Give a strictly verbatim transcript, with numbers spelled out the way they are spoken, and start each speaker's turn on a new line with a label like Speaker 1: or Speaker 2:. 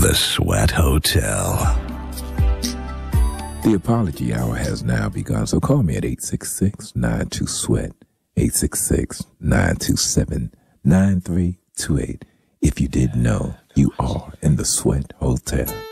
Speaker 1: The Sweat Hotel.
Speaker 2: The apology hour has now begun, so call me at eight six six, nine two, SWEAT, eight six six, nine two seven, nine three two eight. If you didn't know, you are in the Sweat Hotel.